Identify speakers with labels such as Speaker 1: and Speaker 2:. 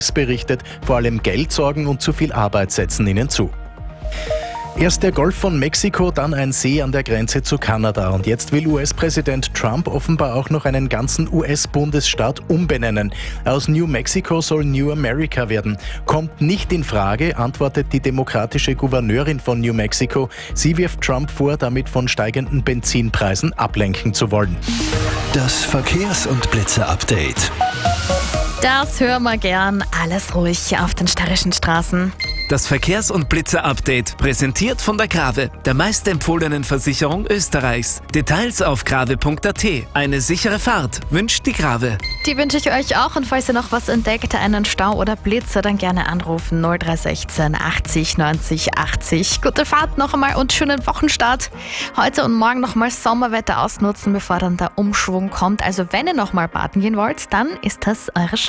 Speaker 1: berichtet, vor allem Geld sorgen und zu viel Arbeit setzen ihnen zu. Erst der Golf von Mexiko, dann ein See an der Grenze zu Kanada. Und jetzt will US-Präsident Trump offenbar auch noch einen ganzen US-Bundesstaat umbenennen. Aus New Mexico soll New America werden. Kommt nicht in Frage, antwortet die demokratische Gouverneurin von New Mexico. Sie wirft Trump vor, damit von steigenden Benzinpreisen ablenken zu wollen.
Speaker 2: Das Verkehrs- und Blitzer-Update.
Speaker 3: Das hören wir gern. Alles ruhig auf den steirischen Straßen.
Speaker 4: Das Verkehrs- und Blitzer-Update präsentiert von der Grave, der meistempfohlenen Versicherung Österreichs. Details auf grave.at. Eine sichere Fahrt wünscht die Grave.
Speaker 3: Die wünsche ich euch auch, und falls ihr noch was entdeckt, einen Stau oder Blitzer, dann gerne anrufen 0316 80 90 80. Gute Fahrt noch einmal und schönen Wochenstart. Heute und morgen nochmal Sommerwetter ausnutzen, bevor dann der Umschwung kommt. Also wenn ihr nochmal baden gehen wollt, dann ist das eure Chance.